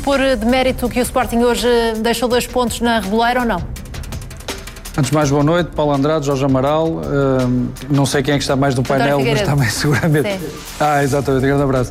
por demérito que o Sporting hoje deixou 2 pontos na Reboleira ou não? Antes de mais, boa noite, Paulo Andrade, Jorge Amaral. Não sei quem é que está mais no painel, mas também seguramente. Sim. Exatamente, grande abraço.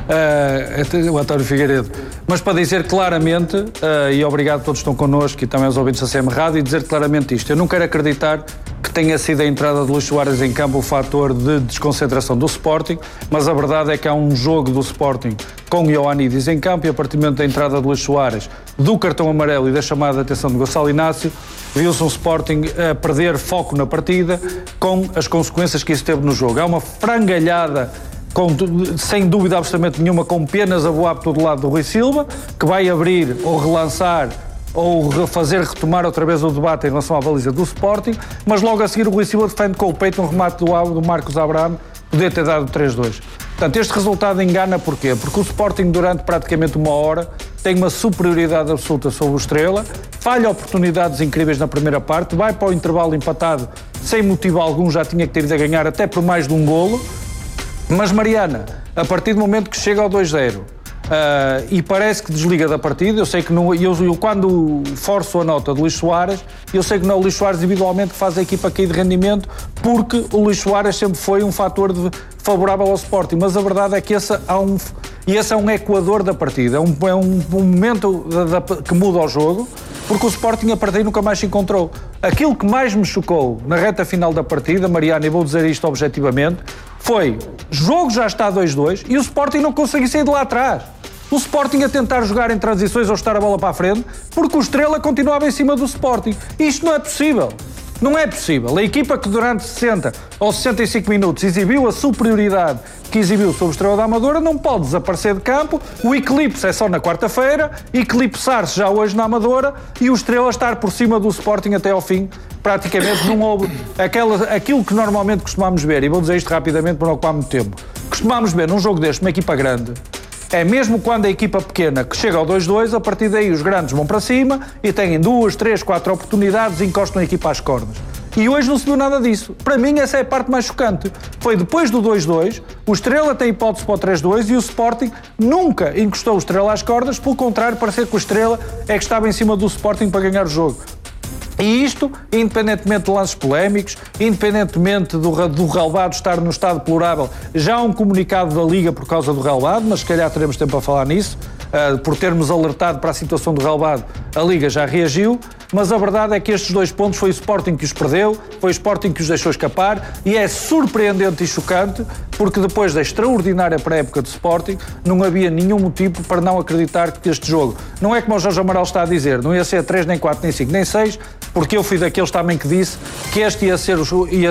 O António Figueiredo. Mas para dizer claramente, e obrigado a todos que estão connosco e também aos ouvintes da CM Rádio, e dizer claramente isto. Eu não quero acreditar que tenha sido a entrada de Luís Soares em campo o fator de desconcentração do Sporting, mas a verdade é que há um jogo do Sporting com o Ioannidis em campo e a partir do momento da entrada de Luís Soares, do cartão amarelo e da chamada de atenção de Gonçalo Inácio, viu-se um Sporting a perder foco na partida com as consequências que isso teve no jogo. Há uma frangalhada, sem dúvida absolutamente nenhuma, com penas a voar por todo lado do Rui Silva, que vai abrir ou relançar ou fazer retomar outra vez o debate em relação à baliza do Sporting, mas logo a seguir o Rui Silva defende com o peito um remate do Marcos Abraham, poder ter dado 3-2. Portanto, este resultado engana porquê? Porque o Sporting durante praticamente uma hora tem uma superioridade absoluta sobre o Estrela, falha oportunidades incríveis na primeira parte, vai para o intervalo empatado sem motivo algum, já tinha que ter ido a ganhar até por mais de um golo, mas Mariana, a partir do momento que chega ao 2-0, e parece que desliga da partida, eu sei que não, eu quando forço a nota de Luís Soares, eu sei que não é o Luís Soares individualmente que faz a equipa cair de rendimento, porque o Luís Soares sempre foi um fator favorável ao Sporting, mas a verdade é que esse é um equador da partida, é um momento que muda o jogo, porque o Sporting a partir nunca mais se encontrou. Aquilo que mais me chocou na reta final da partida, Mariana, e vou dizer isto objetivamente, foi, o jogo já está 2-2 e o Sporting não conseguiu sair de lá atrás. O Sporting a tentar jogar em transições ou estar a bola para a frente, porque o Estrela continuava em cima do Sporting. Isto não é possível. Não é possível. A equipa que durante 60 ou 65 minutos exibiu a superioridade que exibiu sobre o Estrela da Amadora não pode desaparecer de campo. O eclipse é só na quarta-feira, eclipsar-se já hoje na Amadora e o Estrela estar por cima do Sporting até ao fim. Praticamente não houve aquilo que normalmente costumamos ver, e vou dizer isto rapidamente para não ocupar muito tempo. Costumamos ver num jogo deste uma equipa grande. É mesmo quando a equipa pequena que chega ao 2-2, a partir daí os grandes vão para cima e têm 2, 3, 4 oportunidades e encostam a equipa às cordas. E hoje não se viu nada disso. Para mim essa é a parte mais chocante. Foi depois do 2-2, o Estrela tem hipótese para o 3-2 e o Sporting nunca encostou o Estrela às cordas, pelo contrário, parecia que o Estrela é que estava em cima do Sporting para ganhar o jogo. E isto, independentemente de lances polémicos, independentemente do relevado estar no estado deplorável, já há um comunicado da Liga por causa do relevado, mas se calhar teremos tempo a falar nisso, por termos alertado para a situação do relevado, a Liga já reagiu, mas a verdade é que estes 2 pontos foi o Sporting que os perdeu, foi o Sporting que os deixou escapar, e é surpreendente e chocante, porque depois da extraordinária pré-época do Sporting, não havia nenhum motivo para não acreditar que este jogo, não é como o Jorge Amaral está a dizer, não ia ser 3, nem 4, nem 5, nem 6, porque eu fui daqueles também que disse que este ia ser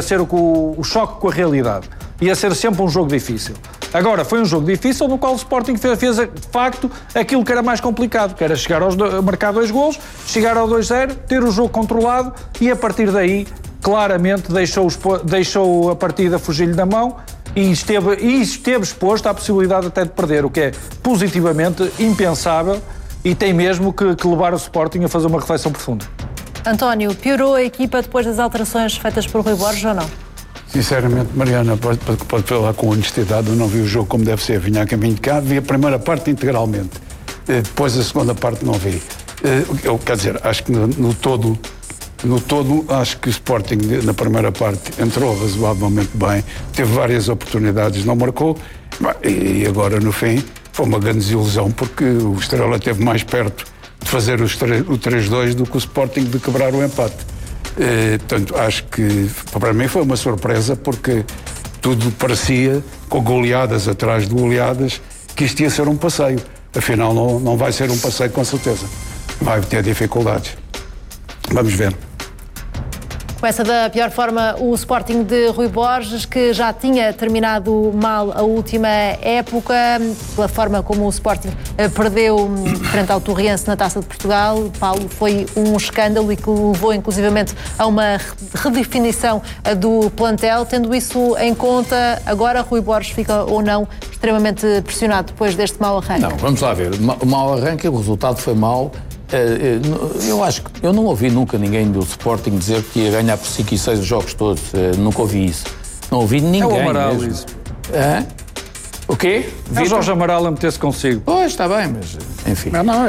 o choque com a realidade. Ia ser sempre um jogo difícil. Agora, foi um jogo difícil no qual o Sporting fez de facto aquilo que era mais complicado, que era marcar 2 golos, chegar ao 2-0, ter o jogo controlado e a partir daí, claramente, deixou a partida fugir-lhe da mão e esteve exposto à possibilidade até de perder, o que é positivamente impensável e tem mesmo que levar o Sporting a fazer uma reflexão profunda. António, piorou a equipa depois das alterações feitas por Rui Borges ou não? Sinceramente, Mariana, pode falar com honestidade, eu não vi o jogo como deve ser, vinha a caminho de cá, vi a primeira parte integralmente, depois a segunda parte não vi. Quer dizer, acho que no todo, acho que o Sporting na primeira parte entrou razoavelmente bem, teve várias oportunidades, não marcou, e agora no fim foi uma grande desilusão, porque o Estrela esteve mais perto de fazer o 3-2 do que o Sporting de quebrar o empate. Portanto, acho que para mim foi uma surpresa, porque tudo parecia, com goleadas atrás de goleadas, que isto ia ser um passeio. Afinal, não vai ser um passeio com certeza. Vai ter dificuldades. Vamos ver. Começa da pior forma o Sporting de Rui Borges, que já tinha terminado mal a última época, pela forma como o Sporting perdeu frente ao Torriense na Taça de Portugal. Paulo, foi um escândalo e que levou inclusivamente a uma redefinição do plantel. Tendo isso em conta, agora Rui Borges fica ou não extremamente pressionado depois deste mau arranque? Não, vamos lá ver. O mau arranque, o resultado foi mau. Eu acho que eu não ouvi nunca ninguém do Sporting dizer que ia ganhar por 5 e 6 os jogos todos. Nunca ouvi isso. Não ouvi ninguém. É o Amaral mesmo. Isso. O quê? É o Jorge Amaral a meter-se consigo. Pois, está bem, mas enfim. Não,